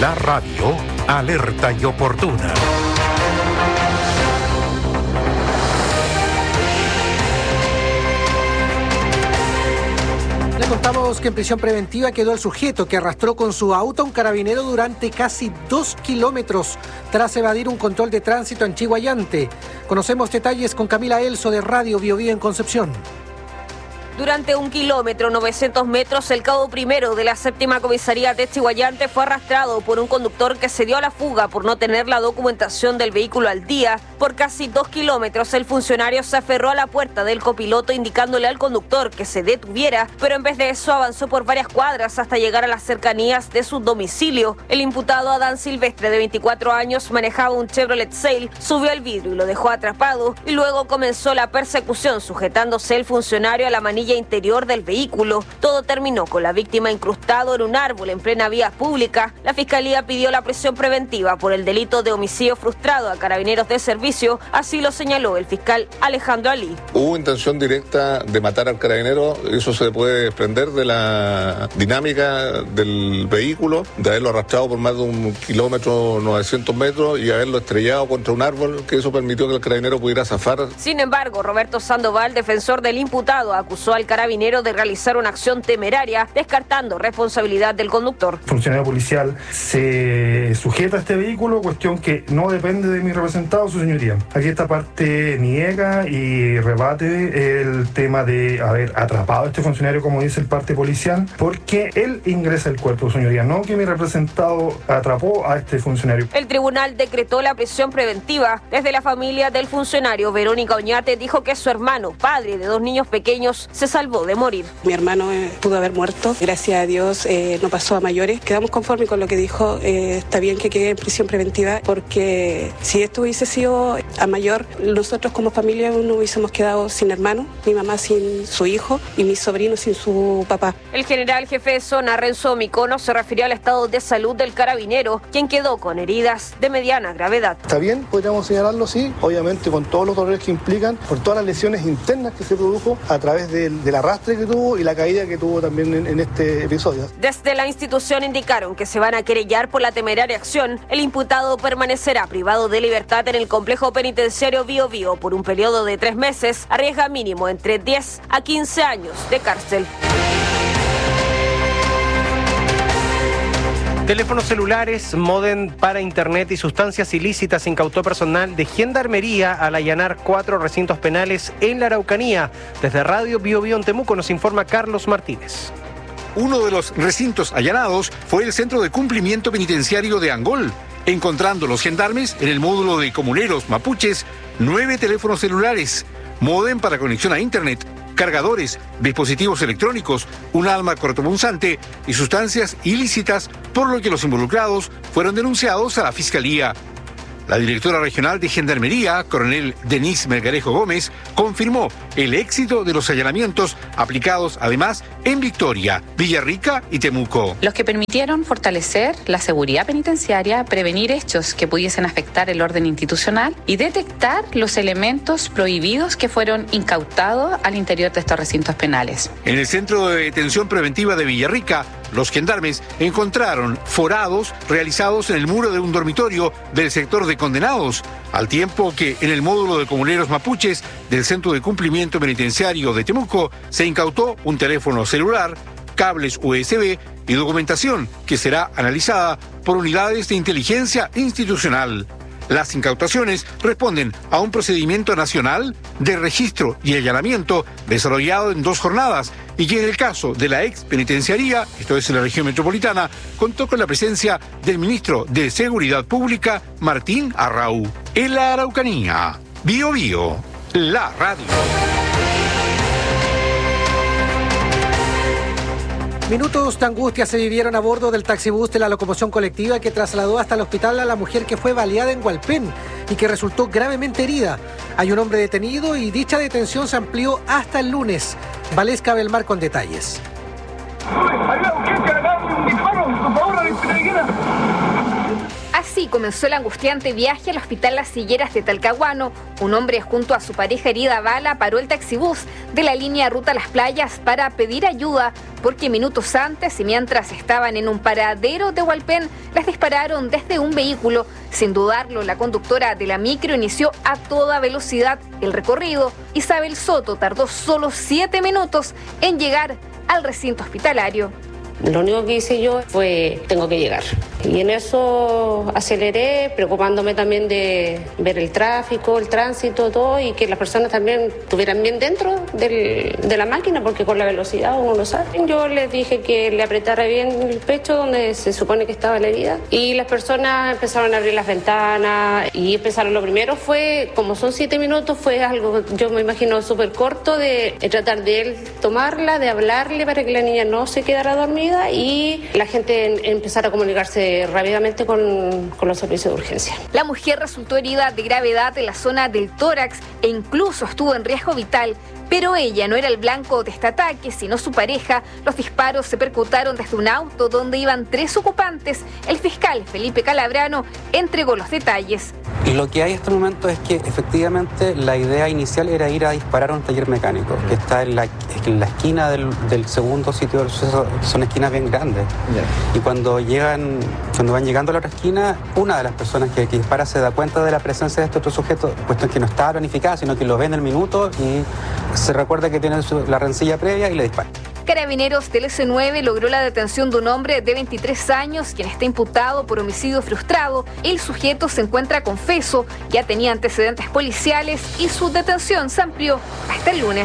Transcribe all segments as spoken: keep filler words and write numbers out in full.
La radio, alerta y oportuna. Le contamos que en prisión preventiva quedó el sujeto que arrastró con su auto a un carabinero durante casi dos kilómetros tras evadir un control de tránsito en Chiguayante. Conocemos detalles con Camila Elso de Radio Bio Bio en Concepción. Durante un kilómetro, novecientos metros, el cabo primero de la séptima comisaría de Chiguayante fue arrastrado por un conductor que se dio a la fuga por no tener la documentación del vehículo al día. Por casi dos kilómetros, el funcionario se aferró a la puerta del copiloto indicándole al conductor que se detuviera, pero en vez de eso avanzó por varias cuadras hasta llegar a las cercanías de su domicilio. El imputado Adán Silvestre, de veinticuatro años, manejaba un Chevrolet Sail, subió al vidrio y lo dejó atrapado, y luego comenzó la persecución sujetándose el funcionario a la manilla interior del vehículo. Todo terminó con la víctima incrustado en un árbol en plena vía pública. La fiscalía pidió la prisión preventiva por el delito de homicidio frustrado a carabineros de servicio, así lo señaló el fiscal Alejandro Ali. Hubo intención directa de matar al carabinero, eso se puede desprender de la dinámica del vehículo, de haberlo arrastrado por más de un kilómetro, novecientos metros, y haberlo estrellado contra un árbol, que eso permitió que el carabinero pudiera zafar. Sin embargo, Roberto Sandoval, defensor del imputado, acusó al carabinero de realizar una acción temeraria, descartando responsabilidad del conductor. El funcionario policial se sujeta a este vehículo, cuestión que no depende de mi representado, su señoría. Aquí esta parte niega y rebate el tema de haber atrapado a este funcionario, como dice el parte policial, porque él ingresa al cuerpo, su señoría, no que mi representado atrapó a este funcionario. El tribunal decretó la prisión preventiva. Desde la familia del funcionario, Verónica Oñate dijo que su hermano, padre de dos niños pequeños, se salvó de morir. Mi hermano eh, pudo haber muerto, gracias a Dios eh, no pasó a mayores. Quedamos conformes con lo que dijo, eh, está bien que quede en prisión preventiva, porque si esto hubiese sido a mayor, nosotros como familia no hubiésemos quedado sin hermano, mi mamá sin su hijo y mi sobrino sin su papá. El general jefe de zona, Renzo Micono, se refirió al estado de salud del carabinero, quien quedó con heridas de mediana gravedad. Está bien, podríamos señalarlo, sí, obviamente con todos los dolores que implican, por todas las lesiones internas que se produjo a través del, del arrastre que tuvo y la caída que tuvo también en, en este episodio. Desde la institución indicaron que se van a querellar por la temeraria acción. El imputado permanecerá privado de libertad en el complejo penitenciario Bio Bio por un periodo de tres meses, arriesga mínimo entre diez a quince años de cárcel. Teléfonos celulares, módem para internet y sustancias ilícitas incautó personal de Gendarmería al allanar cuatro recintos penales en la Araucanía. Desde Radio Bio Bio en Temuco nos informa Carlos Martínez. Uno de los recintos allanados fue el Centro de Cumplimiento Penitenciario de Angol, encontrando los gendarmes en el módulo de comuneros mapuches nueve teléfonos celulares, módem para conexión a internet, cargadores, dispositivos electrónicos, un arma cortopunzante y sustancias ilícitas, por lo que los involucrados fueron denunciados a la Fiscalía. La directora regional de Gendarmería, coronel Denise Melgarejo Gómez, confirmó el éxito de los allanamientos aplicados además en Victoria, Villarrica y Temuco. Los que permitieron fortalecer la seguridad penitenciaria, prevenir hechos que pudiesen afectar el orden institucional y detectar los elementos prohibidos que fueron incautados al interior de estos recintos penales. En el Centro de Detención Preventiva de Villarrica, los gendarmes encontraron forados realizados en el muro de un dormitorio del sector de condenados, al tiempo que en el módulo de comuneros mapuches del Centro de Cumplimiento Penitenciario de Temuco se incautó un teléfono celular, cables U S B y documentación que será analizada por unidades de inteligencia institucional. Las incautaciones responden a un procedimiento nacional de registro y allanamiento desarrollado en dos jornadas y que en el caso de la ex penitenciaría, esto es en la región metropolitana, contó con la presencia del ministro de Seguridad Pública, Martín Arrau. En la Araucanía, Bio Bio, la radio. Minutos de angustia se vivieron a bordo del taxibús de la locomoción colectiva que trasladó hasta el hospital a la mujer que fue baleada en Hualpén y que resultó gravemente herida. Hay un hombre detenido y dicha detención se amplió hasta el lunes. Valesca Belmar con detalles. Así comenzó el angustiante viaje al Hospital Las Higueras de Talcahuano. Un hombre junto a su pareja herida a bala paró el taxibús de la línea Ruta Las Playas para pedir ayuda, porque minutos antes y mientras estaban en un paradero de Hualpén, les dispararon desde un vehículo. Sin dudarlo, la conductora de la micro inició a toda velocidad el recorrido. Isabel Soto tardó solo siete minutos en llegar al recinto hospitalario. Lo único que hice yo fue, tengo que llegar. Y en eso aceleré, preocupándome también de ver el tráfico, el tránsito, todo, y que las personas también estuvieran bien dentro del, de la máquina, porque con la velocidad uno no sabe. Yo les dije que le apretara bien el pecho donde se supone que estaba la herida. Y las personas empezaron a abrir las ventanas y empezaron, lo primero fue, como son siete minutos, fue algo, yo me imagino, súper corto de, de tratar de él tomarla, de hablarle para que la niña no se quedara dormida y la gente empezara a comunicarse rápidamente con, con los servicios de urgencia. La mujer resultó herida de gravedad en la zona del tórax e incluso estuvo en riesgo vital. Pero ella no era el blanco de este ataque, sino su pareja. Los disparos se percutaron desde un auto donde iban tres ocupantes. El fiscal Felipe Calabrano entregó los detalles. Lo que hay hasta el momento es que efectivamente la idea inicial era ir a disparar a un taller mecánico que está en la, en la esquina del, del segundo sitio del suceso. Son esquinas bien grandes. Yeah. Y cuando llegan, cuando van llegando a la otra esquina, una de las personas que, que dispara se da cuenta de la presencia de este otro sujeto, puesto que no estaba planificada, sino que lo ve en el minuto y se recuerda que tiene su, la rencilla previa y le dispara. Carabineros del ese nueve logró la detención de un hombre de veintitrés años, quien está imputado por homicidio frustrado. El sujeto se encuentra confeso, ya tenía antecedentes policiales y su detención se amplió hasta el lunes.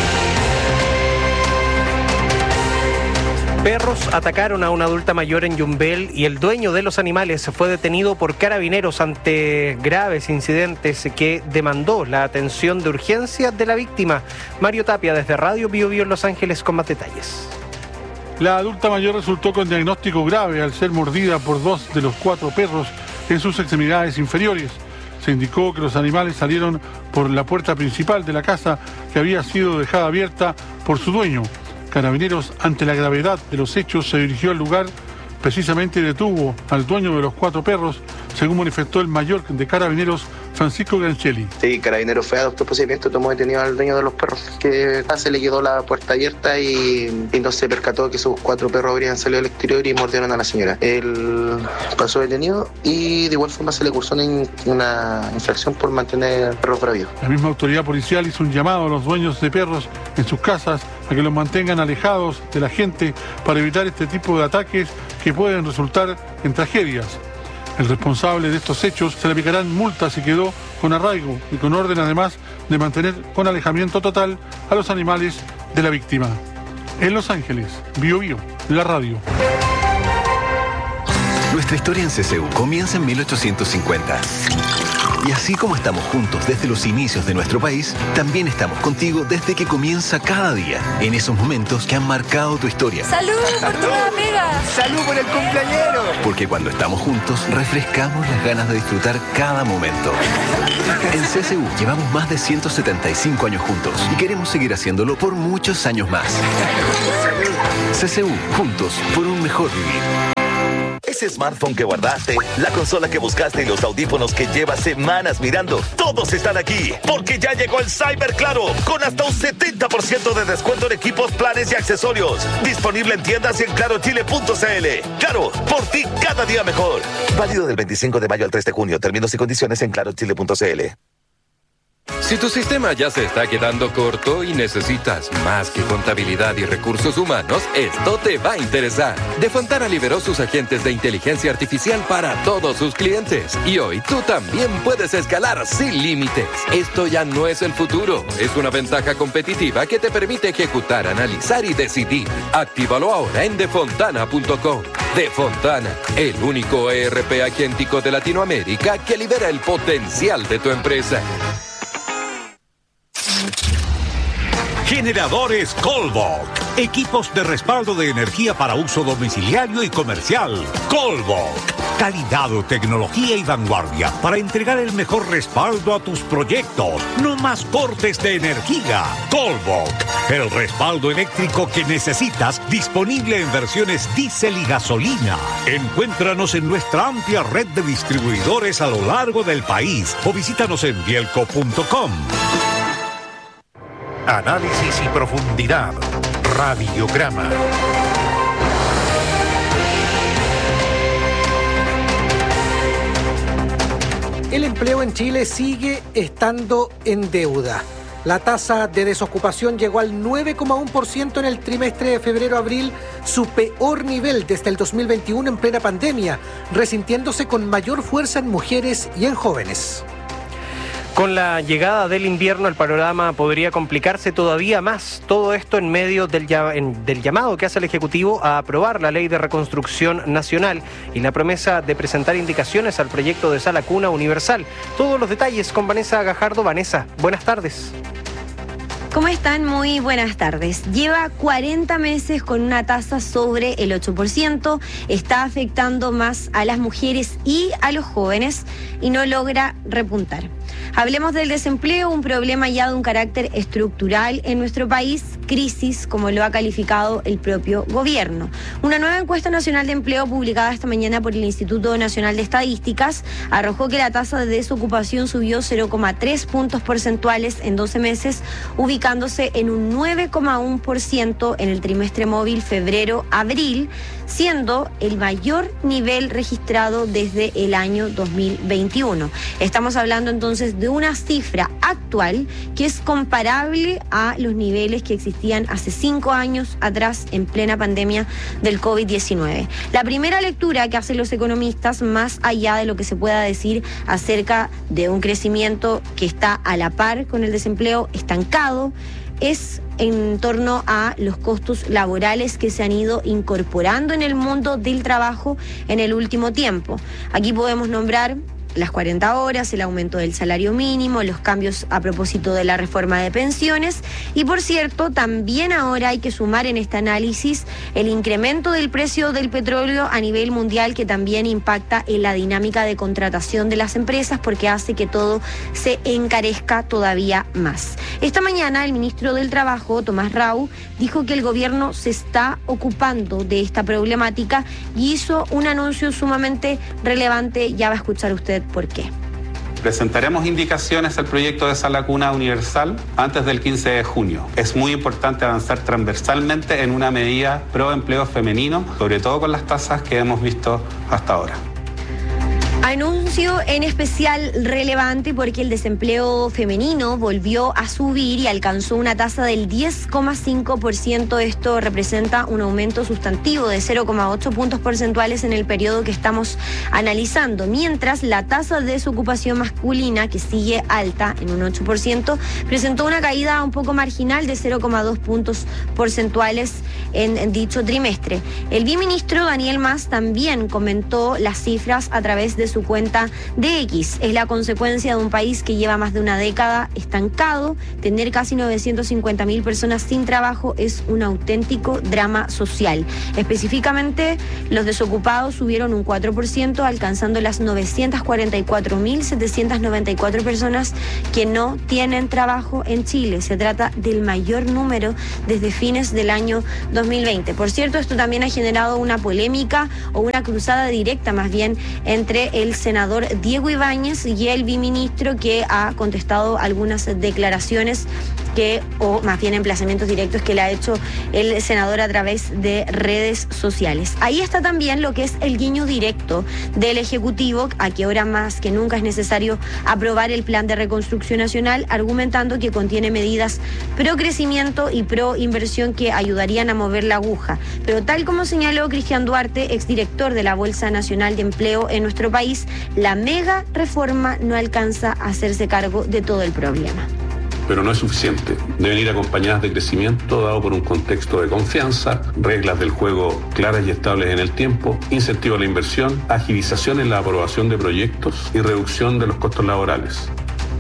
Perros atacaron a una adulta mayor en Yumbel y el dueño de los animales fue detenido por Carabineros ante graves incidentes que demandó la atención de urgencia de la víctima. Mario Tapia desde Radio Bio Bio en Los Ángeles con más detalles. La adulta mayor resultó con diagnóstico grave al ser mordida por dos de los cuatro perros en sus extremidades inferiores. Se indicó que los animales salieron por la puerta principal de la casa que había sido dejada abierta por su dueño. Carabineros, ante la gravedad de los hechos, se dirigió al lugar, precisamente detuvo al dueño de los cuatro perros, según manifestó el mayor de Carabineros, Francisco Granchelli. Sí, Carabineros fue, adoptó procedimiento, tomó detenido al dueño de los perros, que se le quedó la puerta abierta y, y no se percató que sus cuatro perros habrían salido al exterior y mordieron a la señora. Él pasó detenido y de igual forma se le cursó una, una infracción por mantener perros bravios. La misma autoridad policial hizo un llamado a los dueños de perros en sus casas a que los mantengan alejados de la gente para evitar este tipo de ataques que pueden resultar en tragedias. El responsable de estos hechos se le aplicarán multas y quedó con arraigo y con orden además de mantener con alejamiento total a los animales de la víctima. En Los Ángeles, Bio Bio, la radio. Nuestra historia en C C U comienza en mil ochocientos cincuenta. Y así como estamos juntos desde los inicios de nuestro país, también estamos contigo desde que comienza cada día, en esos momentos que han marcado tu historia. ¡Salud por tu amiga! ¡Salud por el cumpleañero! Porque cuando estamos juntos, refrescamos las ganas de disfrutar cada momento. En C C U llevamos más de ciento setenta y cinco años juntos y queremos seguir haciéndolo por muchos años más. C C U, juntos por un mejor vivir. Ese smartphone que guardaste, la consola que buscaste y los audífonos que llevas semanas mirando, todos están aquí, porque ya llegó el Cyber Claro, con hasta un setenta por ciento de descuento en equipos, planes y accesorios. Disponible en tiendas y en claro chile punto c l. Claro, por ti cada día mejor. Válido del veinticinco de mayo al tres de junio. Términos y condiciones en claro chile punto c l. Si tu sistema ya se está quedando corto y necesitas más que contabilidad y recursos humanos, esto te va a interesar. Defontana liberó sus agentes de inteligencia artificial para todos sus clientes. Y hoy tú también puedes escalar sin límites. Esto ya no es el futuro. Es una ventaja competitiva que te permite ejecutar, analizar y decidir. Actívalo ahora en defontana punto com. Defontana, el único E R P agéntico de Latinoamérica que libera el potencial de tu empresa. Generadores Colbok. Equipos de respaldo de energía para uso domiciliario y comercial. Colbok. Calidad, tecnología y vanguardia para entregar el mejor respaldo a tus proyectos. No más cortes de energía. Colbok. El respaldo eléctrico que necesitas, disponible en versiones diésel y gasolina. Encuéntranos en nuestra amplia red de distribuidores a lo largo del país o visítanos en bielco punto com. Análisis y profundidad. Radiograma. El empleo en Chile sigue estando en deuda. La tasa de desocupación llegó al nueve coma uno por ciento en el trimestre de febrero-abril, su peor nivel desde el dos mil veintiuno en plena pandemia, resintiéndose con mayor fuerza en mujeres y en jóvenes. Con la llegada del invierno, el panorama podría complicarse todavía más. Todo esto en medio del, del llamado que hace el Ejecutivo a aprobar la Ley de Reconstrucción Nacional y la promesa de presentar indicaciones al proyecto de Sala Cuna Universal. Todos los detalles con Vanessa Gajardo. Vanessa, buenas tardes. ¿Cómo están? Muy buenas tardes. Lleva cuarenta meses con una tasa sobre el ocho por ciento, está afectando más a las mujeres y a los jóvenes y no logra repuntar. Hablemos del desempleo, un problema ya de un carácter estructural en nuestro país, crisis, como lo ha calificado el propio gobierno. Una nueva encuesta nacional de empleo publicada esta mañana por el Instituto Nacional de Estadísticas arrojó que la tasa de desocupación subió cero coma tres puntos porcentuales en doce meses, ubicándose en un nueve coma uno por ciento en el trimestre móvil febrero-abril, siendo el mayor nivel registrado desde el año dos mil veintiuno. Estamos hablando entonces de una cifra actual que es comparable a los niveles que existían hace cinco años atrás en plena pandemia del COVID diecinueve. La primera lectura que hacen los economistas, más allá de lo que se pueda decir acerca de un crecimiento que está a la par con el desempleo estancado, es en torno a los costos laborales que se han ido incorporando en el mundo del trabajo en el último tiempo. Aquí podemos nombrar las cuarenta horas, el aumento del salario mínimo, los cambios a propósito de la reforma de pensiones y, por cierto, también ahora hay que sumar en este análisis el incremento del precio del petróleo a nivel mundial, que también impacta en la dinámica de contratación de las empresas porque hace que todo se encarezca todavía más. Esta mañana el ministro del Trabajo, Tomás Rau, dijo que el gobierno se está ocupando de esta problemática y hizo un anuncio sumamente relevante. Ya va a escuchar usted por qué. Presentaremos indicaciones al proyecto de Sala Cuna Universal antes del quince de junio. Es muy importante avanzar transversalmente en una medida pro empleo femenino, sobre todo con las tasas que hemos visto hasta ahora. Anuncio en especial relevante porque el desempleo femenino volvió a subir y alcanzó una tasa del diez coma cinco por ciento. Esto representa un aumento sustantivo de cero coma ocho puntos porcentuales en el periodo que estamos analizando, mientras la tasa de desocupación masculina, que sigue alta en un ocho por ciento, presentó una caída un poco marginal de cero coma dos puntos porcentuales en, en dicho trimestre. El viceministro Daniel Mas también comentó las cifras a través de su cuenta de X. Es la consecuencia de un país que lleva más de una década estancado. Tener casi novecientas cincuenta mil personas sin trabajo es un auténtico drama social. Específicamente, los desocupados subieron un cuatro por ciento, alcanzando las novecientas cuarenta y cuatro mil setecientas noventa y cuatro personas que no tienen trabajo en Chile. Se trata del mayor número desde fines del año dos mil veinte. Por cierto, esto también ha generado una polémica o una cruzada directa más bien entre el senador Diego Ibáñez y el viceministro, que ha contestado algunas declaraciones que, o más bien emplazamientos directos que le ha hecho el senador a través de redes sociales. Ahí está también lo que es el guiño directo del Ejecutivo, a que ahora más que nunca es necesario aprobar el Plan de Reconstrucción Nacional, argumentando que contiene medidas pro crecimiento y pro inversión que ayudarían a mover la aguja. Pero tal como señaló Cristian Duarte, exdirector de la Bolsa Nacional de Empleo en nuestro país, la mega reforma no alcanza a hacerse cargo de todo el problema. Pero no es suficiente. Deben ir acompañadas de crecimiento dado por un contexto de confianza, reglas del juego claras y estables en el tiempo, incentivo a la inversión, agilización en la aprobación de proyectos y reducción de los costos laborales.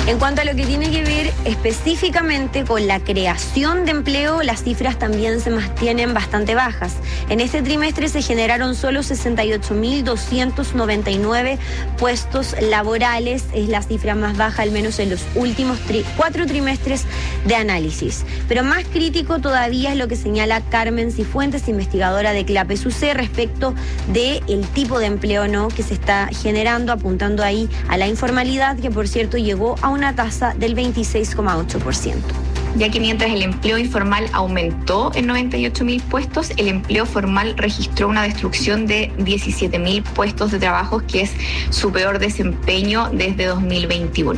En cuanto a lo que tiene que ver específicamente con la creación de empleo, las cifras también se mantienen bastante bajas. En este trimestre se generaron solo sesenta y ocho mil doscientos noventa y nueve puestos laborales, es la cifra más baja al menos en los últimos tri- cuatro trimestres de análisis. Pero más crítico todavía es lo que señala Carmen Cifuentes, investigadora de CLAPES U C, respecto del tipo de empleo, ¿no?, que se está generando, apuntando ahí a la informalidad, que por cierto llegó a una tasa del veintiséis coma ocho por ciento. Ya que mientras el empleo informal aumentó en noventa y ocho mil puestos, el empleo formal registró una destrucción de diecisiete mil puestos de trabajo, que es su peor desempeño desde dos mil veintiuno.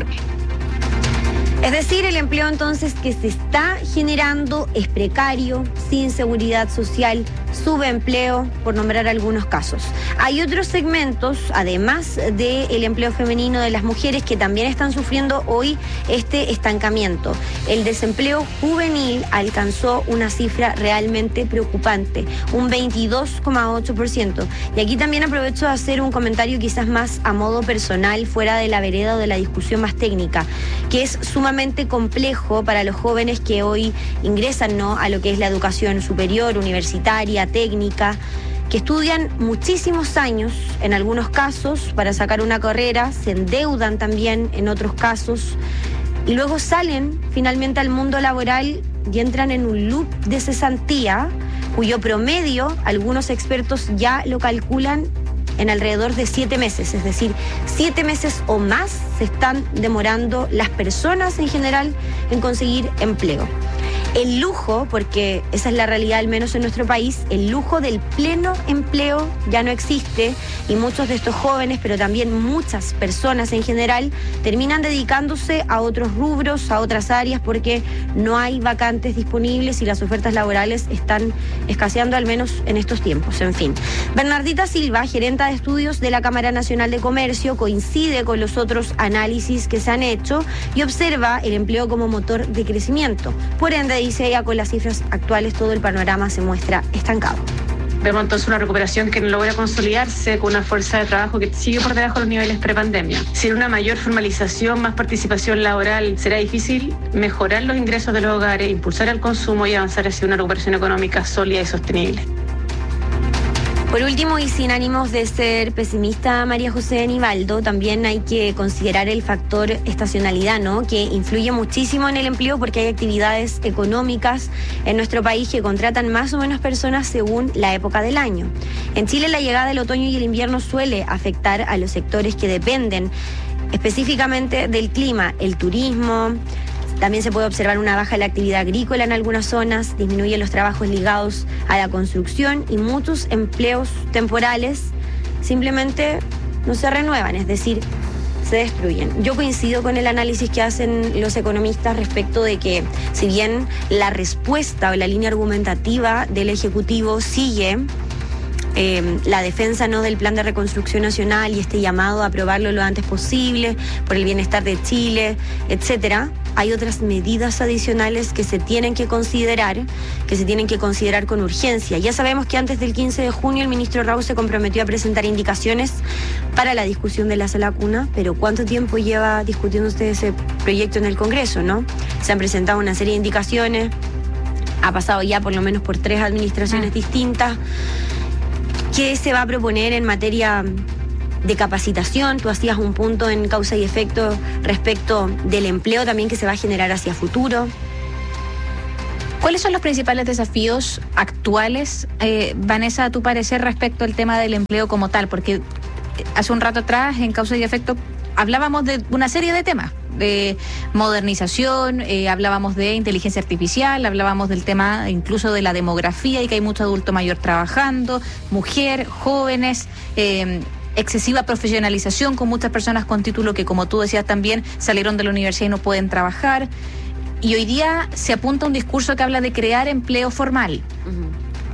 Es decir, el empleo entonces que se está generando es precario, sin seguridad social, subempleo, por nombrar algunos casos. Hay otros segmentos, además del empleo femenino de las mujeres, que también están sufriendo hoy este estancamiento. El desempleo juvenil alcanzó una cifra realmente preocupante, un veintidós coma ocho por ciento. Y aquí también aprovecho de hacer un comentario quizás más a modo personal, fuera de la vereda o de la discusión más técnica, que es sumamente complejo para los jóvenes que hoy ingresan, ¿no?, a lo que es la educación superior, universitaria, técnica, que estudian muchísimos años en algunos casos para sacar una carrera, se endeudan también en otros casos y luego salen finalmente al mundo laboral y entran en un loop de cesantía cuyo promedio algunos expertos ya lo calculan en alrededor de siete meses, es decir, siete meses o más se están demorando las personas en general en conseguir empleo. El lujo, porque esa es la realidad al menos en nuestro país, el lujo del pleno empleo ya no existe y muchos de estos jóvenes, pero también muchas personas en general, terminan dedicándose a otros rubros, a otras áreas, porque no hay vacantes disponibles y las ofertas laborales están escaseando al menos en estos tiempos. En fin, Bernardita Silva, gerenta de estudios de la Cámara Nacional de Comercio, coincide con los otros análisis que se han hecho y observa el empleo como motor de crecimiento. Por ende, dice ella, con las cifras actuales todo el panorama se muestra estancado. Vemos entonces una recuperación que no logra consolidarse con una fuerza de trabajo que sigue por debajo de los niveles prepandemia. Sin una mayor formalización, más participación laboral, será difícil mejorar los ingresos de los hogares, impulsar el consumo y avanzar hacia una recuperación económica sólida y sostenible. Por último, y sin ánimos de ser pesimista, María José Nivaldo, también hay que considerar el factor estacionalidad, ¿no?, que influye muchísimo en el empleo porque hay actividades económicas en nuestro país que contratan más o menos personas según la época del año. En Chile, la llegada del otoño y el invierno suele afectar a los sectores que dependen específicamente del clima, el turismo. También se puede observar una baja en la actividad agrícola en algunas zonas, disminuyen los trabajos ligados a la construcción y muchos empleos temporales simplemente no se renuevan, es decir, se destruyen. Yo coincido con el análisis que hacen los economistas respecto de que si bien la respuesta o la línea argumentativa del Ejecutivo sigue Eh, la defensa, ¿no?, del plan de reconstrucción nacional y este llamado a aprobarlo lo antes posible por el bienestar de Chile, etcétera, hay otras medidas adicionales que se tienen que considerar, que se tienen que considerar con urgencia. Ya sabemos que antes del quince de junio el ministro Raúl se comprometió a presentar indicaciones para la discusión de la sala cuna, pero ¿cuánto tiempo lleva discutiéndose ese proyecto en el Congreso, no? Se han presentado una serie de indicaciones, ha pasado ya por lo menos por tres administraciones distintas. ¿Qué se va a proponer en materia de capacitación? Tú hacías un punto en causa y efecto respecto del empleo también que se va a generar hacia futuro. ¿Cuáles son los principales desafíos actuales, eh, Vanessa, a tu parecer, respecto al tema del empleo como tal? Porque hace un rato atrás, en causa y efecto, hablábamos de una serie de temas, de modernización, eh, hablábamos de inteligencia artificial, hablábamos del tema incluso de la demografía y que hay mucho adulto mayor trabajando, mujer, jóvenes, eh, excesiva profesionalización con muchas personas con título que, como tú decías también, salieron de la universidad y no pueden trabajar. Y hoy día se apunta a un discurso que habla de crear empleo formal. Uh-huh.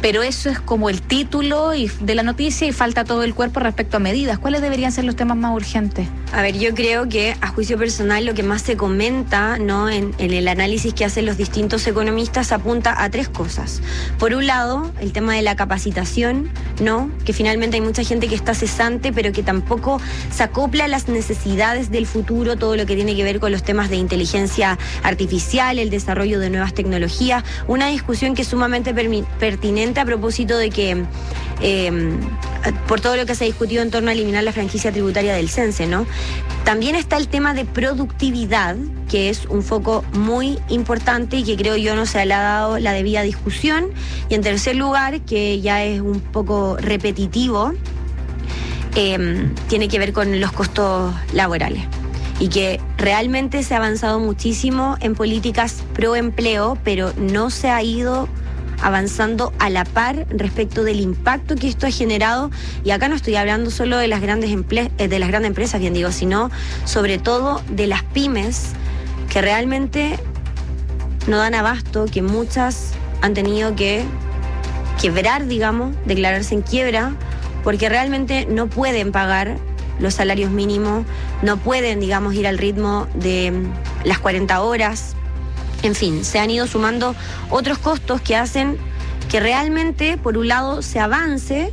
pero eso es como el título y de la noticia y falta todo el cuerpo respecto a medidas. ¿Cuáles deberían ser los temas más urgentes? A ver, yo creo que a juicio personal lo que más se comenta, ¿no?, en, en el análisis que hacen los distintos economistas apunta a tres cosas. Por un lado, el tema de la capacitación, ¿no?, que finalmente hay mucha gente que está cesante, pero que tampoco se acopla a las necesidades del futuro, todo lo que tiene que ver con los temas de inteligencia artificial, el desarrollo de nuevas tecnologías, una discusión que es sumamente pertinente a propósito de que eh, por todo lo que se ha discutido en torno a eliminar la franquicia tributaria del CENSE, ¿no? También está el tema de productividad, que es un foco muy importante y que creo yo no se le ha dado la debida discusión. Y en tercer lugar, que ya es un poco repetitivo, eh, tiene que ver con los costos laborales. Y que realmente se ha avanzado muchísimo en políticas pro empleo, pero no se ha ido avanzando a la par respecto del impacto que esto ha generado. Y acá no estoy hablando solo de las grandes emple- de las grandes empresas, bien digo, sino sobre todo de las pymes, que realmente no dan abasto, que muchas han tenido que quebrar, digamos, declararse en quiebra, porque realmente no pueden pagar los salarios mínimos, no pueden, digamos, ir al ritmo de las cuarenta horas. En fin, se han ido sumando otros costos que hacen que realmente, por un lado, se avance,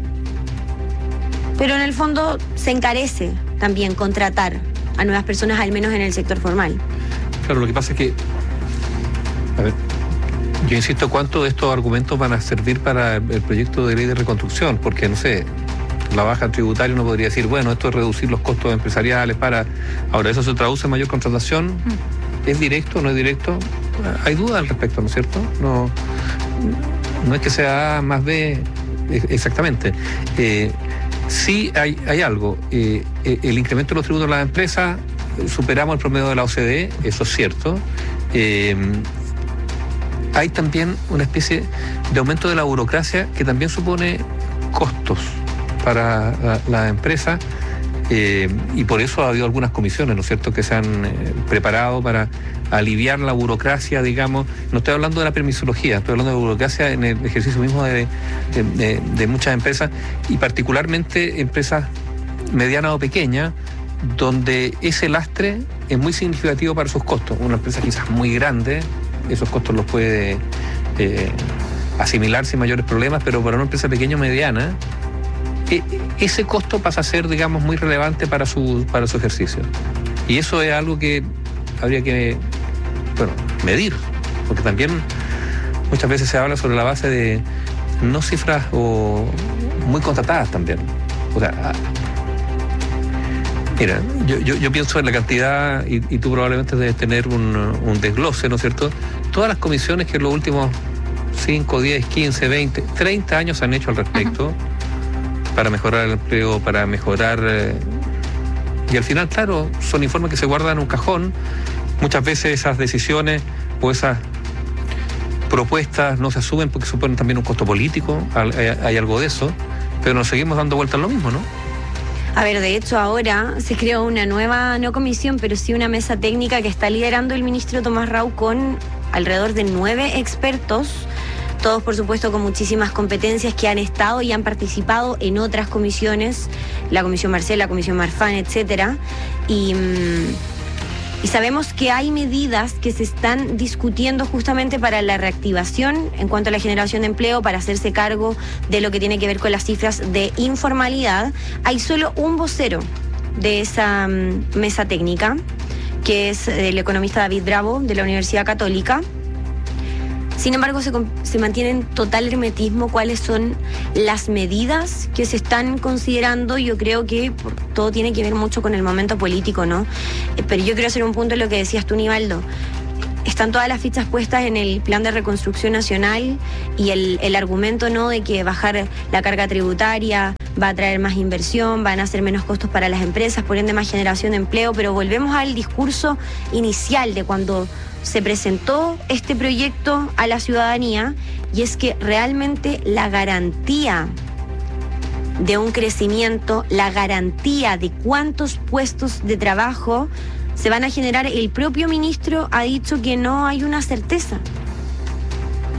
pero en el fondo se encarece también contratar a nuevas personas, al menos en el sector formal. Claro, lo que pasa es que, a ver, yo insisto, ¿cuánto de estos argumentos van a servir para el proyecto de ley de reconstrucción? Porque, no sé, la baja tributaria uno podría decir, bueno, esto es reducir los costos empresariales para... Ahora, ¿eso se traduce en mayor contratación? Mm. ¿Es directo o no es directo? Hay dudas al respecto, ¿no es cierto? No, no es que sea A más B exactamente. Eh, sí hay, hay algo. Eh, el incremento de los tributos de las empresas, superamos el promedio de la O C D E, eso es cierto. Eh, hay también una especie de aumento de la burocracia que también supone costos para la, la empresa. Eh, y por eso ha habido algunas comisiones, ¿no es cierto?, que se han eh, preparado para aliviar la burocracia, digamos. No estoy hablando de la permisología, estoy hablando de burocracia en el ejercicio mismo de, de, de, de muchas empresas, y particularmente empresas medianas o pequeñas, donde ese lastre es muy significativo para sus costos. Una empresa quizás muy grande, esos costos los puede eh, asimilar sin mayores problemas, pero para una empresa pequeña o mediana, ese costo pasa a ser, digamos, muy relevante para su, para su ejercicio. Y eso es algo que habría que, bueno, medir, porque también muchas veces se habla sobre la base de no cifras o muy contratadas también. O sea, mira, yo, yo, yo pienso en la cantidad, y, y tú probablemente debes tener un, un desglose, ¿no es cierto? Todas las comisiones que en los últimos cinco, diez, quince, veinte, treinta años se han hecho al respecto. Uh-huh. Para mejorar el empleo, para mejorar... Eh, y al final, claro, son informes que se guardan en un cajón. Muchas veces esas decisiones o esas propuestas no se asumen porque suponen también un costo político, hay, hay algo de eso, pero nos seguimos dando vueltas a lo mismo, ¿no? A ver, de hecho ahora se creó una nueva, no comisión, pero sí una mesa técnica que está liderando el ministro Tomás Rau con alrededor de nueve expertos, todos por supuesto con muchísimas competencias, que han estado y han participado en otras comisiones, la Comisión Marcel, la Comisión Marfan, etcétera. Y, y sabemos que hay medidas que se están discutiendo justamente para la reactivación en cuanto a la generación de empleo, para hacerse cargo de lo que tiene que ver con las cifras de informalidad. Hay solo un vocero de esa um, mesa técnica, que es el economista David Bravo, de la Universidad Católica. Sin embargo, se, se mantiene en total hermetismo cuáles son las medidas que se están considerando. Yo creo que por, todo tiene que ver mucho con el momento político, ¿no? Eh, pero yo quiero hacer un punto en lo que decías tú, Nivaldo. Están todas las fichas puestas en el plan de reconstrucción nacional y el, el argumento, ¿no?, de que bajar la carga tributaria va a traer más inversión, van a ser menos costos para las empresas, por ende más generación de empleo. Pero volvemos al discurso inicial de cuando se presentó este proyecto a la ciudadanía, y es que realmente la garantía de un crecimiento, la garantía de cuántos puestos de trabajo se van a generar, el propio ministro ha dicho que no hay una certeza.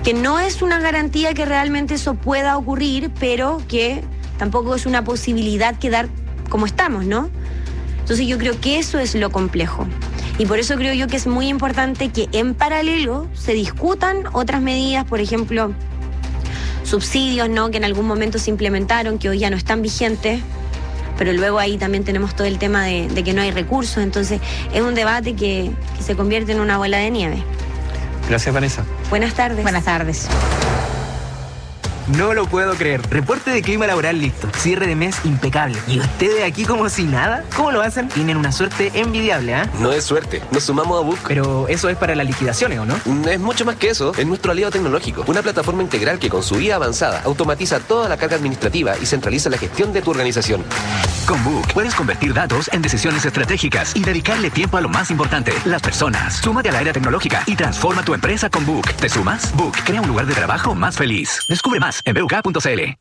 que no es una garantía que realmente eso pueda ocurrir, pero que tampoco es una posibilidad quedar como estamos, ¿no? Entonces yo creo que eso es lo complejo. Y por eso creo yo que es muy importante que en paralelo se discutan otras medidas, por ejemplo, subsidios, ¿no?, que en algún momento se implementaron, que hoy ya no están vigentes, pero luego ahí también tenemos todo el tema de, de que no hay recursos. Entonces es un debate que, que se convierte en una bola de nieve. Gracias, Vanessa. Buenas tardes. Buenas tardes. No lo puedo creer. Reporte de clima laboral listo. Cierre de mes impecable. ¿Y ustedes aquí como si nada? ¿Cómo lo hacen? Tienen una suerte envidiable, ¿ah? ¿eh? No es suerte. Nos sumamos a Book. Pero eso es para las liquidaciones, ¿o no? Es mucho más que eso. Es nuestro aliado tecnológico. Una plataforma integral que con su I A avanzada automatiza toda la carga administrativa y centraliza la gestión de tu organización. Con Book puedes convertir datos en decisiones estratégicas y dedicarle tiempo a lo más importante, las personas. Súmate a la era tecnológica y transforma tu empresa con Book. ¿Te sumas? Book crea un lugar de trabajo más feliz. Descubre más en b u k punto c l.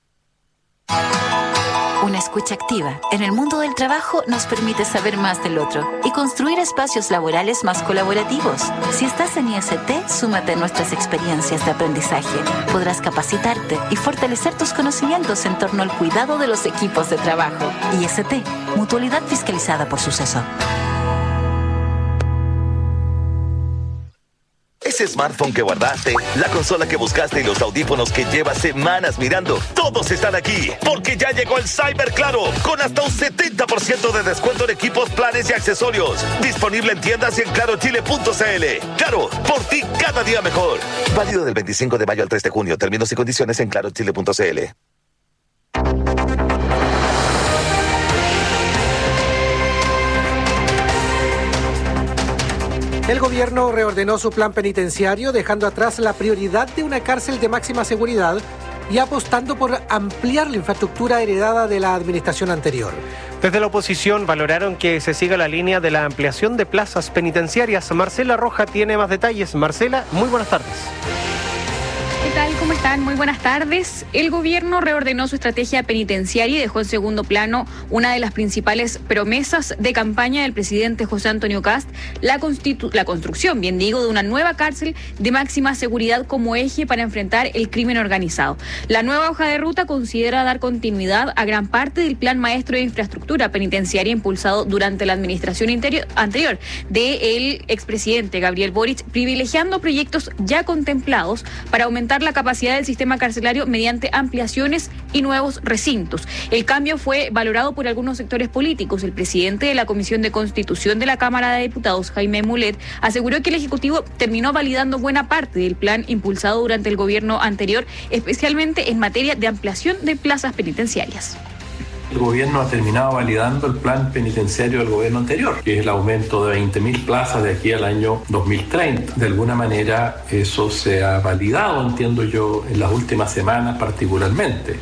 Una escucha activa en el mundo del trabajo nos permite saber más del otro y construir espacios laborales más colaborativos. Si estás en I S T, súmate a nuestras experiencias de aprendizaje. Podrás capacitarte y fortalecer tus conocimientos en torno al cuidado de los equipos de trabajo. I S T, mutualidad fiscalizada por Suceso. Ese smartphone que guardaste, la consola que buscaste y los audífonos que llevas semanas mirando, todos están aquí, porque ya llegó el Cyber Claro, con hasta un setenta por ciento de descuento en equipos, planes y accesorios. Disponible en tiendas y en claro chile punto c l. Claro, por ti cada día mejor. Válido del veinticinco de mayo al tres de junio. Términos y condiciones en claro chile punto c l. El gobierno reordenó su plan penitenciario, dejando atrás la prioridad de una cárcel de máxima seguridad y apostando por ampliar la infraestructura heredada de la administración anterior. Desde la oposición valoraron que se siga la línea de la ampliación de plazas penitenciarias. Marcela Roja tiene más detalles. Marcela, muy buenas tardes. ¿Qué tal? ¿Cómo están? Muy buenas tardes. El gobierno reordenó su estrategia penitenciaria y dejó en segundo plano una de las principales promesas de campaña del presidente José Antonio Kast, la, constitu- la construcción, bien digo, de una nueva cárcel de máxima seguridad como eje para enfrentar el crimen organizado. La nueva hoja de ruta considera dar continuidad a gran parte del plan maestro de infraestructura penitenciaria impulsado durante la administración interior, anterior del expresidente Gabriel Boric, privilegiando proyectos ya contemplados para aumentar la capacidad del sistema carcelario mediante ampliaciones y nuevos recintos. El cambio fue valorado por algunos sectores políticos. El presidente de la Comisión de Constitución de la Cámara de Diputados, Jaime Mulet, aseguró que el Ejecutivo terminó validando buena parte del plan impulsado durante el gobierno anterior, especialmente en materia de ampliación de plazas penitenciarias. El gobierno ha terminado validando el plan penitenciario del gobierno anterior, que es el aumento de veinte mil plazas de aquí al año dos mil treinta. De alguna manera eso se ha validado, entiendo yo, en las últimas semanas particularmente.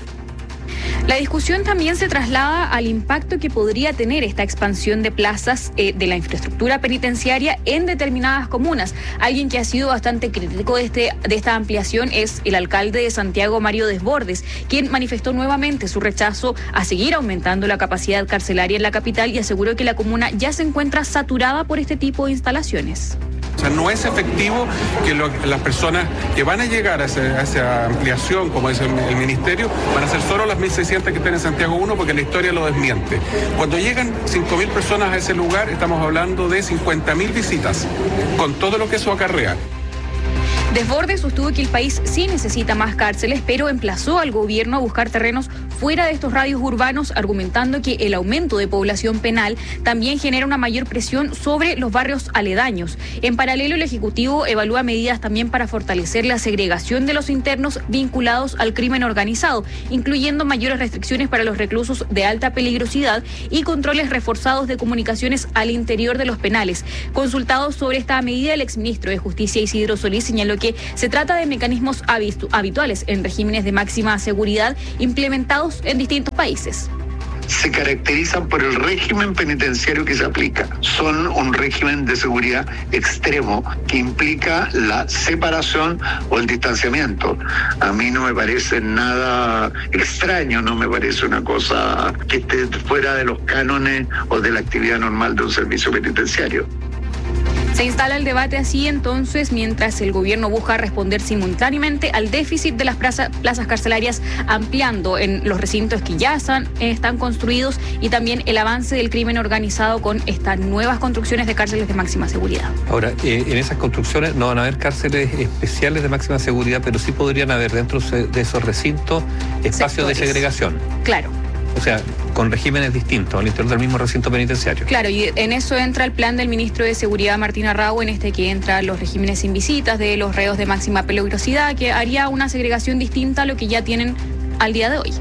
La discusión también se traslada al impacto que podría tener esta expansión de plazas eh, de la infraestructura penitenciaria en determinadas comunas. Alguien que ha sido bastante crítico de, este, de esta ampliación es el alcalde de Santiago, Mario Desbordes, quien manifestó nuevamente su rechazo a seguir aumentando la capacidad carcelaria en la capital y aseguró que la comuna ya se encuentra saturada por este tipo de instalaciones. O sea, no es efectivo que lo, las personas que van a llegar a, ese, a esa ampliación, como dice el, el ministerio, van a ser solo las mil seiscientas que están en Santiago uno, porque la historia lo desmiente. Cuando llegan cinco mil personas a ese lugar, estamos hablando de cincuenta mil visitas, con todo lo que eso acarrea. Desbordes sostuvo que el país sí necesita más cárceles, pero emplazó al gobierno a buscar terrenos fuera de estos radios urbanos, argumentando que el aumento de población penal también genera una mayor presión sobre los barrios aledaños. En paralelo, el Ejecutivo evalúa medidas también para fortalecer la segregación de los internos vinculados al crimen organizado, incluyendo mayores restricciones para los reclusos de alta peligrosidad y controles reforzados de comunicaciones al interior de los penales. Consultado sobre esta medida, el exministro de Justicia, Isidro Solís, señaló que se trata de mecanismos habitu- habituales en regímenes de máxima seguridad implementados en distintos países. Se caracterizan por el régimen penitenciario que se aplica. Son un régimen de seguridad extremo que implica la separación o el distanciamiento. A mí no me parece nada extraño, no me parece una cosa que esté fuera de los cánones o de la actividad normal de un servicio penitenciario. Se instala el debate así entonces mientras el gobierno busca responder simultáneamente al déficit de las plaza, plazas carcelarias, ampliando en los recintos que ya están, están construidos y también el avance del crimen organizado con estas nuevas construcciones de cárceles de máxima seguridad. Ahora, eh, en esas construcciones no van a haber cárceles especiales de máxima seguridad, pero sí podrían haber dentro de esos recintos espacios Sectores. de segregación. Claro. O sea, con regímenes distintos al interior del mismo recinto penitenciario. Claro, y en eso entra el plan del ministro de Seguridad, Martín Arrau, en este que entran los regímenes sin visitas de los reos de máxima peligrosidad, que haría una segregación distinta a lo que ya tienen al día de hoy.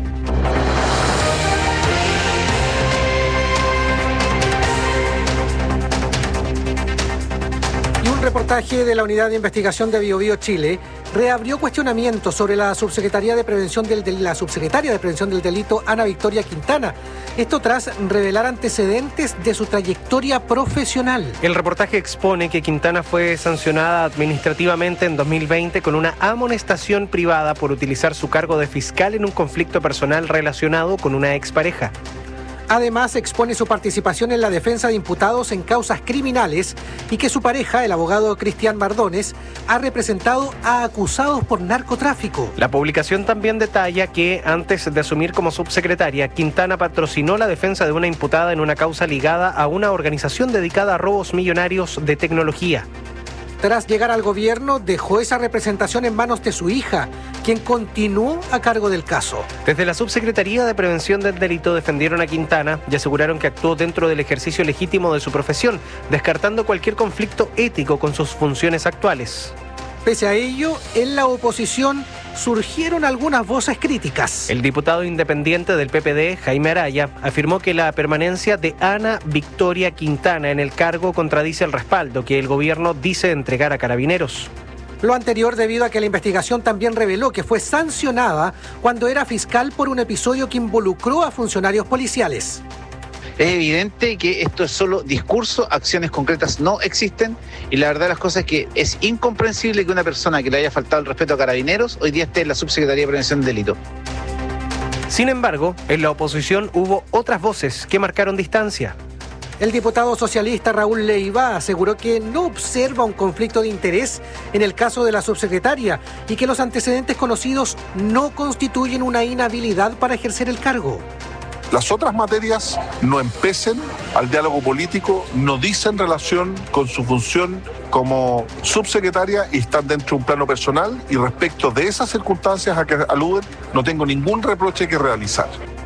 Y un reportaje de la Unidad de Investigación de Biobío Chile reabrió cuestionamientos sobre la subsecretaría de Prevención del Delito, la subsecretaria de Prevención del Delito, Ana Victoria Quintana. Esto tras revelar antecedentes de su trayectoria profesional. El reportaje expone que Quintana fue sancionada administrativamente en dos mil veinte con una amonestación privada por utilizar su cargo de fiscal en un conflicto personal relacionado con una expareja. Además, expone su participación en la defensa de imputados en causas criminales y que su pareja, el abogado Cristian Mardones, ha representado a acusados por narcotráfico. La publicación también detalla que, antes de asumir como subsecretaria, Quintana patrocinó la defensa de una imputada en una causa ligada a una organización dedicada a robos millonarios de tecnología. Tras llegar al gobierno, dejó esa representación en manos de su hija, quien continuó a cargo del caso. Desde la Subsecretaría de Prevención del Delito defendieron a Quintana y aseguraron que actuó dentro del ejercicio legítimo de su profesión, descartando cualquier conflicto ético con sus funciones actuales. Pese a ello, en la oposición surgieron algunas voces críticas. El diputado independiente del P P D, Jaime Araya, afirmó que la permanencia de Ana Victoria Quintana en el cargo contradice el respaldo que el gobierno dice entregar a Carabineros. Lo anterior debido a que la investigación también reveló que fue sancionada cuando era fiscal por un episodio que involucró a funcionarios policiales. Es evidente que esto es solo discurso, acciones concretas no existen y la verdad de las cosas es que es incomprensible que una persona que le haya faltado el respeto a Carabineros hoy día esté en la Subsecretaría de Prevención del Delito. Sin embargo, en la oposición hubo otras voces que marcaron distancia. El diputado socialista Raúl Leiva aseguró que no observa un conflicto de interés en el caso de la subsecretaria y que los antecedentes conocidos no constituyen una inhabilidad para ejercer el cargo. Las otras materias no empecen al diálogo político, no dicen relación con su función como subsecretaria y están dentro de un plano personal y respecto de esas circunstancias a que aluden no tengo ningún reproche que realizar.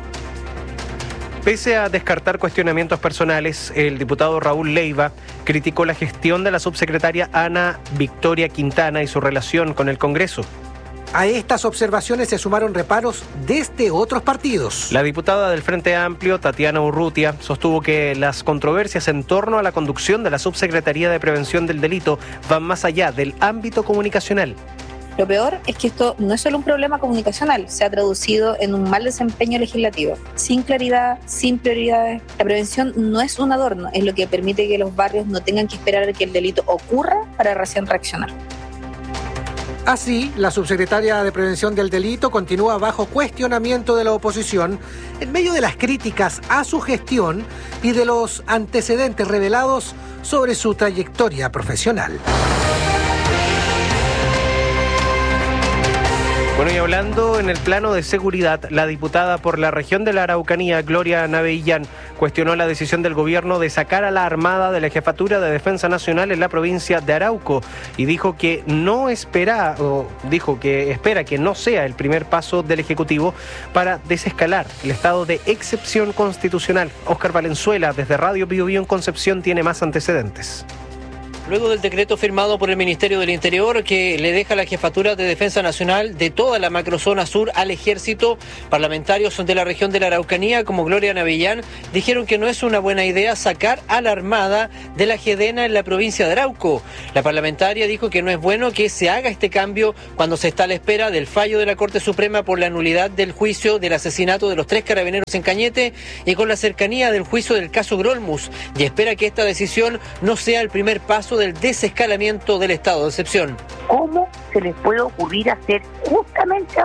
Pese a descartar cuestionamientos personales, el diputado Raúl Leiva criticó la gestión de la subsecretaria Ana Victoria Quintana y su relación con el Congreso. A estas observaciones se sumaron reparos desde otros partidos. La diputada del Frente Amplio, Tatiana Urrutia, sostuvo que las controversias en torno a la conducción de la Subsecretaría de Prevención del Delito van más allá del ámbito comunicacional. Lo peor es que esto no es solo un problema comunicacional, se ha traducido en un mal desempeño legislativo. Sin claridad, sin prioridades, la prevención no es un adorno, es lo que permite que los barrios no tengan que esperar a que el delito ocurra para recién reaccionar. Así, la subsecretaria de Prevención del Delito continúa bajo cuestionamiento de la oposición en medio de las críticas a su gestión y de los antecedentes revelados sobre su trayectoria profesional. Bueno, y hablando en el plano de seguridad, la diputada por la región de la Araucanía, Gloria Navellán, cuestionó la decisión del gobierno de sacar a la Armada de la Jefatura de Defensa Nacional en la provincia de Arauco y dijo que no espera, o dijo que espera que no sea el primer paso del Ejecutivo para desescalar el estado de excepción constitucional. Óscar Valenzuela, desde Radio Biobío en Concepción, tiene más antecedentes. Luego del decreto firmado por el Ministerio del Interior que le deja la Jefatura de Defensa Nacional de toda la macrozona sur al Ejército, parlamentarios de la región de la Araucanía como Gloria Navellán dijeron que no es una buena idea sacar a la Armada de la Gedena en la provincia de Arauco. La parlamentaria dijo que no es bueno que se haga este cambio cuando se está a la espera del fallo de la Corte Suprema por la nulidad del juicio del asesinato de los tres carabineros en Cañete y con la cercanía del juicio del caso Grolmus, y espera que esta decisión no sea el primer paso del desescalamiento del estado de excepción. ¿Cómo se les puede ocurrir hacer justamente ahora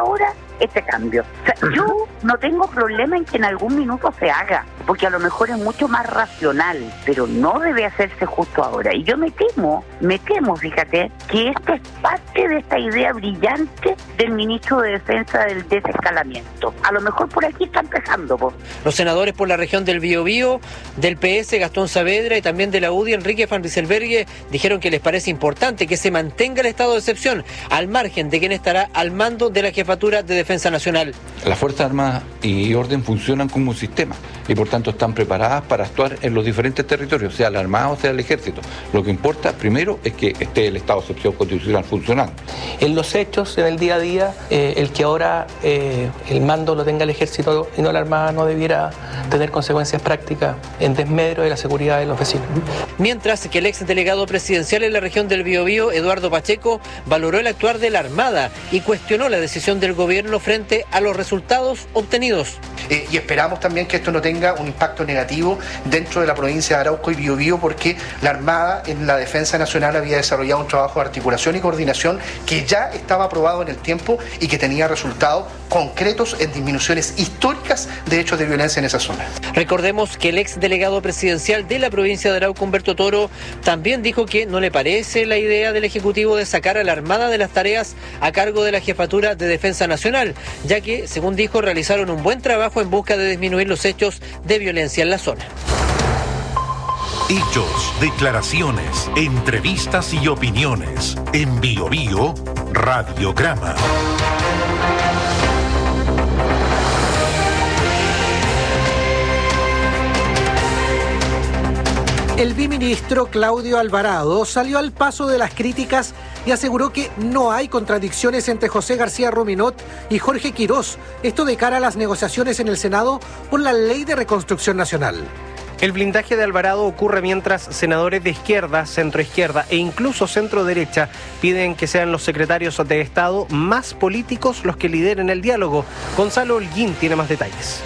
este cambio. O sea, yo no tengo problema en que en algún minuto se haga, porque a lo mejor es mucho más racional, pero no debe hacerse justo ahora. Y yo me temo, me temo, fíjate, que esto es parte de esta idea brillante del ministro de Defensa del desescalamiento. A lo mejor por aquí está empezando. Po. Los senadores por la región del Biobío, del P S, Gastón Saavedra, y también de la U D I, Enrique Van Rysselberghe, dijeron que les parece importante que se mantenga el estado de excepción, al margen de quien estará al mando de la Jefatura de Defensa Nacional. Las Fuerzas Armadas y Orden funcionan como un sistema y por tanto están preparadas para actuar en los diferentes territorios, sea la Armada o sea el Ejército. Lo que importa primero es que esté el estado de excepción constitucional funcionando. En los hechos, en el día a día, eh, el que ahora eh, el mando lo tenga el Ejército y no la Armada no debiera tener consecuencias prácticas en desmedro de la seguridad de los vecinos. Mientras que el ex delegado presidencial en la región del Biobío, Eduardo Pacheco, valoró el actuar de la Armada y cuestionó la decisión del gobierno frente a los resultados obtenidos. Eh, y esperamos también que esto no tenga un impacto negativo dentro de la provincia de Arauco y Biobío, porque la Armada en la Defensa Nacional había desarrollado un trabajo de articulación y coordinación que ya estaba aprobado en el tiempo y que tenía resultados concretos en disminuciones históricas de hechos de violencia en esa zona. Recordemos que el ex delegado presidencial de la provincia de Arauco, Humberto Toro, también dijo que no le parece la idea del Ejecutivo de sacar a la Armada de las tareas a cargo de la Jefatura de Defensa Nacional, ya que, según dijo, realizaron un buen trabajo en busca de disminuir los hechos de violencia en la zona. Hechos, declaraciones, entrevistas y opiniones. En Bio Bio, Radiograma. El biministro Claudio Alvarado salió al paso de las críticas y aseguró que no hay contradicciones entre José García Ruminot y Jorge Quirós, esto de cara a las negociaciones en el Senado por la Ley de Reconstrucción Nacional. El blindaje de Alvarado ocurre mientras senadores de izquierda, centroizquierda e incluso centro-derecha piden que sean los secretarios de Estado más políticos los que lideren el diálogo. Gonzalo Holguín tiene más detalles.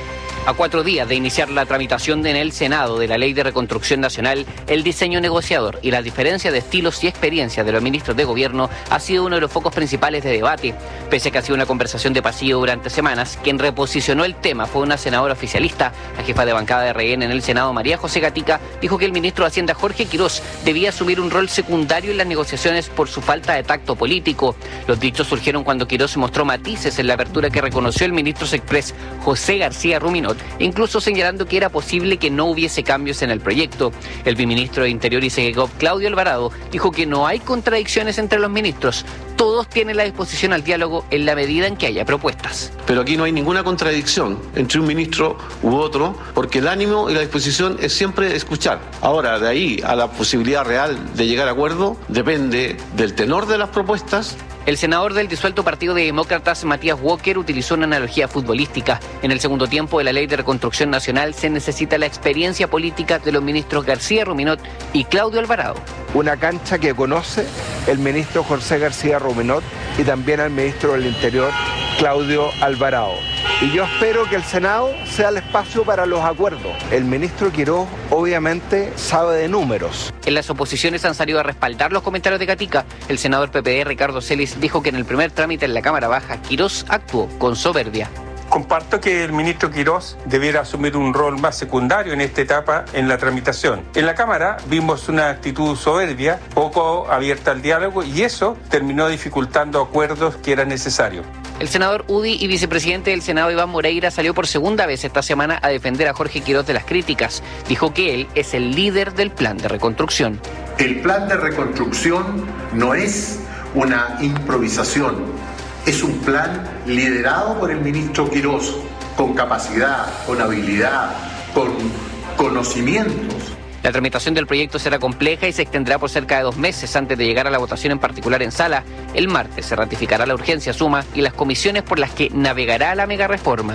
A cuatro días de iniciar la tramitación en el Senado de la Ley de Reconstrucción Nacional, el diseño negociador y la diferencia de estilos y experiencias de los ministros de gobierno ha sido uno de los focos principales de debate. Pese a que ha sido una conversación de pasillo durante semanas, quien reposicionó el tema fue una senadora oficialista. La jefa de bancada de R N en el Senado, María José Gatica, dijo que el ministro de Hacienda, Jorge Quirós, debía asumir un rol secundario en las negociaciones por su falta de tacto político. Los dichos surgieron cuando Quirós mostró matices en la apertura que reconoció el ministro Sexpress, José García Ruminot, incluso señalando que era posible que no hubiese cambios en el proyecto. El viceministro de Interior y Segegov, Claudio Alvarado, dijo que no hay contradicciones entre los ministros. Todos tienen la disposición al diálogo en la medida en que haya propuestas. Pero aquí no hay ninguna contradicción entre un ministro u otro, porque el ánimo y la disposición es siempre escuchar. Ahora, de ahí a la posibilidad real de llegar a acuerdo, depende del tenor de las propuestas. El senador del disuelto Partido de Demócratas, Matías Walker, utilizó una analogía futbolística. En el segundo tiempo de la Ley de Reconstrucción Nacional se necesita la experiencia política de los ministros García Ruminot y Claudio Alvarado. Una cancha que conoce el ministro José García Ruminot y también al ministro del Interior, Claudio Alvarado. Y yo espero que el Senado sea el espacio para los acuerdos. El ministro Quirós obviamente sabe de números. En las oposiciones han salido a respaldar los comentarios de Gatica. El senador P P D, Ricardo Celis, dijo que en el primer trámite en la Cámara Baja, Quirós actuó con soberbia. Comparto que el ministro Quirós debiera asumir un rol más secundario en esta etapa en la tramitación. En la Cámara vimos una actitud soberbia, poco abierta al diálogo, y eso terminó dificultando acuerdos que eran necesarios. El senador U D I y vicepresidente del Senado, Iván Moreira, salió por segunda vez esta semana a defender a Jorge Quirós de las críticas. Dijo que él es el líder del plan de reconstrucción. El plan de reconstrucción no es una improvisación. Es un plan liderado por el ministro Quirós, con capacidad, con habilidad, con conocimientos. La tramitación del proyecto será compleja y se extenderá por cerca de dos meses antes de llegar a la votación en particular en sala. El martes se ratificará la urgencia suma y las comisiones por las que navegará la megareforma.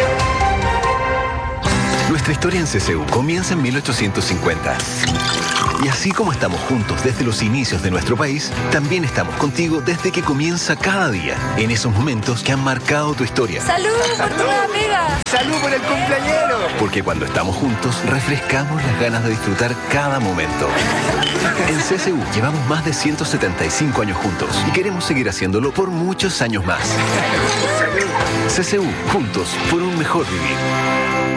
Nuestra historia en C C U comienza en mil ochocientos cincuenta. Y así como estamos juntos desde los inicios de nuestro país, también estamos contigo desde que comienza cada día, en esos momentos que han marcado tu historia. ¡Salud por tu amiga! ¡Salud por el cumpleañero! Porque cuando estamos juntos, refrescamos las ganas de disfrutar cada momento. En C S U llevamos más de ciento setenta y cinco años juntos y queremos seguir haciéndolo por muchos años más. C S U, juntos por un mejor vivir.